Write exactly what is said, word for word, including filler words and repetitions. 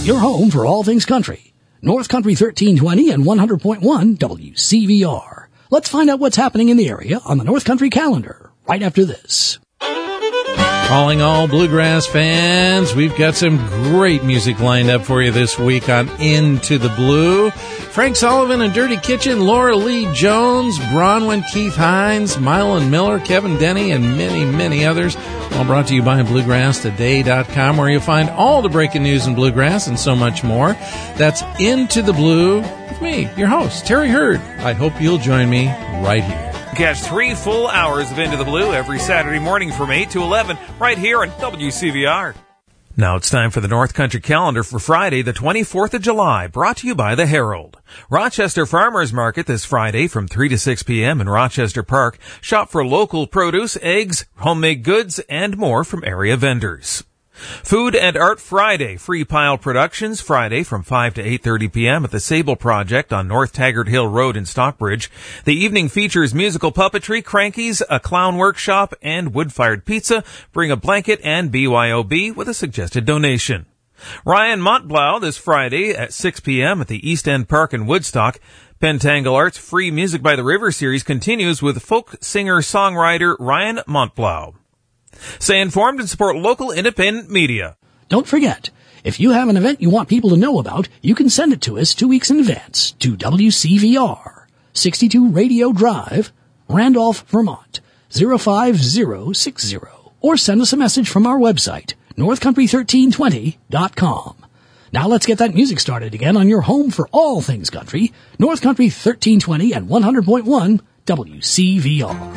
Your home for all things country. North Country thirteen twenty and one hundred point one W C V R. Let's find out what's happening in the area on the North Country calendar right after this. Calling all bluegrass fans, we've got some great music lined up for you this week on Into the Blue. Frank Sullivan and Dirty Kitchen, Laura Lee Jones, Bronwyn Keith Hines, Mylan Miller, Kevin Denny, and many, many others. All brought to you by bluegrass today dot com, where you'll find all the breaking news in bluegrass and so much more. That's Into the Blue with me, your host, Terry Hurd. I hope you'll join me right here. Catch three full hours of Into the Blue every Saturday morning from eight to eleven right here on W C V R. Now it's time for the North Country calendar for Friday, the twenty-fourth of July, brought to you by the Herald. Rochester Farmers Market this Friday from three to six p.m. in Rochester Park. Shop for local produce, eggs, homemade goods, and more from area vendors. Food and Art Friday, Free Pile Productions, Friday from five to eight thirty p.m. at the Sable Project on North Taggart Hill Road in Stockbridge. The evening features musical puppetry, crankies, a clown workshop, and wood-fired pizza. Bring a blanket and B Y O B with a suggested donation. Ryan Montblau this Friday at six p.m. at the East End Park in Woodstock. Pentangle Arts Free Music by the River series continues with folk singer-songwriter Ryan Montblau. Stay informed and support local independent media. Don't forget, if you have an event you want people to know about, you can send it to us two weeks in advance to W C V R, sixty-two Radio Drive, Randolph, Vermont, zero five zero six zero, or send us a message from our website, north country thirteen twenty dot com. Now let's get that music started again on your home for all things country, North Country thirteen twenty and one hundred point one W C V R.